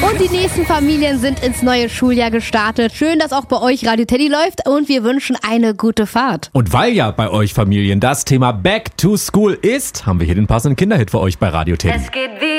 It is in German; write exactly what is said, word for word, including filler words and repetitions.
Und die nächsten Familien sind ins neue Schuljahr gestartet. Schön, dass auch bei euch Radio Teddy läuft und wir wünschen eine gute Fahrt. Und weil ja bei euch Familien das Thema Back to School ist, haben wir hier den passenden Kinderhit für euch bei Radio Teddy. Es geht wie